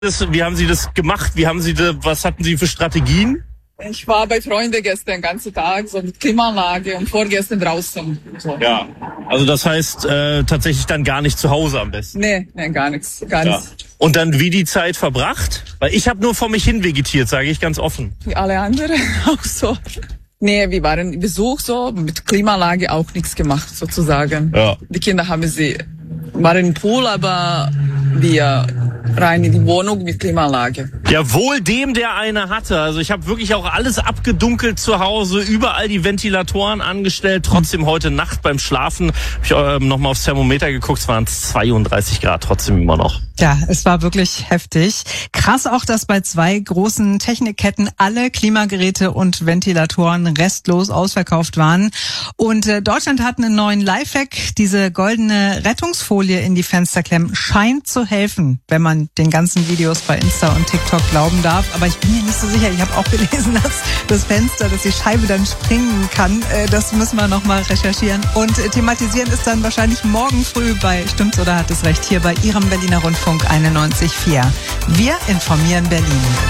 Wie haben Sie das gemacht? Was hatten Sie für Strategien? Ich war bei Freunden gestern den ganzen Tag, so mit Klimaanlage und vorgestern draußen. So. Ja, also das heißt tatsächlich dann gar nicht zu Hause am besten? Nee, gar nichts. Und dann wie die Zeit verbracht? Weil ich habe nur vor mich hin vegetiert, sage ich ganz offen. Wie alle anderen auch so. Nee, wir waren Besuch so, mit Klimaanlage auch nichts gemacht sozusagen. Ja. Die Kinder waren im Pool, aber wir rein in die Wohnung mit Klimaanlage. Ja, wohl dem, der eine hatte. Also ich habe wirklich auch alles abgedunkelt zu Hause, überall die Ventilatoren angestellt. Trotzdem heute Nacht beim Schlafen habe ich nochmal aufs Thermometer geguckt, es waren 32 Grad trotzdem immer noch. Ja, es war wirklich heftig. Krass auch, dass bei 2 großen Technikketten alle Klimageräte und Ventilatoren restlos ausverkauft waren. Und Deutschland hat einen neuen Lifehack. Diese goldene Rettungsfolie in die Fenster klemmen scheint zu helfen, wenn man den ganzen Videos bei Insta und TikTok glauben darf. Aber ich bin mir nicht so sicher. Ich habe auch gelesen, dass die Scheibe dann springen kann. Das müssen wir nochmal recherchieren. Und thematisieren ist dann wahrscheinlich morgen früh bei Stimmt's oder hat es recht hier bei Ihrem Berliner Rundfunk 91.4. Wir informieren Berlin.